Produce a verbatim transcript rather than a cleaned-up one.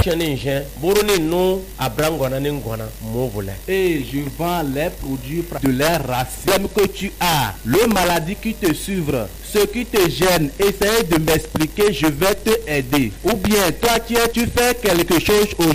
Et je vends les produits de leur racine que tu as, le maladie qui te suivra, ce qui te gêne, essaye de m'expliquer, je vais te aider. Ou bien toi tu, es, tu fais quelque chose aujourd'hui.